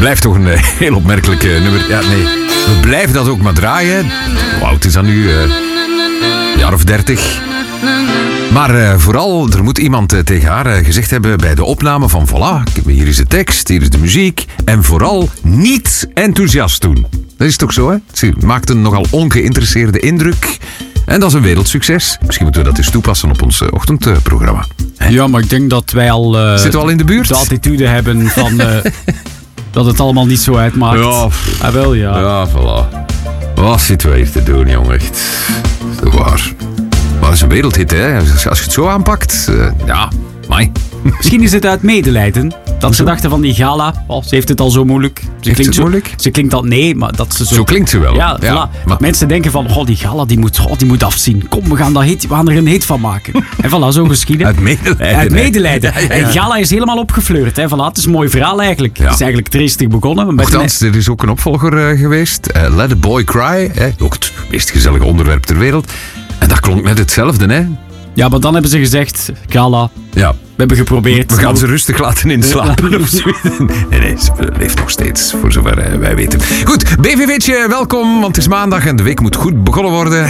Blijft toch een heel opmerkelijk nummer. Ja, nee. We blijven dat ook maar draaien. Hoe oud is dat nu? Een jaar of 30. Maar vooral, er moet iemand tegen haar gezegd hebben bij de opname van voilà, hier is de tekst, hier is de muziek. En vooral niet enthousiast doen. Dat is toch zo, hè? Ze maakt een nogal ongeïnteresseerde indruk. En dat is een wereldsucces. Misschien moeten we dat eens toepassen op ons ochtendprogramma. Ja, maar ik denk dat wij al... Zitten we al in de buurt? De attitude hebben van... dat het allemaal niet zo uitmaakt. Ja. Ah, wel, ja. Ja, voilà. Wat zitten we hier te doen, jongen? Echt. Dat is waar. Maar dat is een wereldhit, hè? Als je het zo aanpakt, ja, mai. Misschien is het uit medelijden. Dat ze dachten van die Gala, ze heeft het al zo moeilijk. Ze klinkt al, nee, maar dat ze zo... Zo klinkt ze wel. Ja, voilà. Maar mensen denken van, die Gala die moet afzien. Kom, we gaan er een hit van maken. En voilà, zo geschieden. Uit medelijden. Ja. En Gala is helemaal opgefleurd. Hè. Voilà, het is een mooi verhaal eigenlijk. Ja. Het is eigenlijk triestig begonnen. Nochtans, er is ook een opvolger geweest. Let a Boy Cry. Ook het meest gezellige onderwerp ter wereld. En dat klonk net hetzelfde, hè? Ja, maar dan hebben ze gezegd, Gala, ja. We hebben geprobeerd. We gaan ze rustig laten inslapen. Nee, ze leeft nog steeds, voor zover wij weten. Goed, BVV'tje, welkom, want het is maandag en de week moet goed begonnen worden.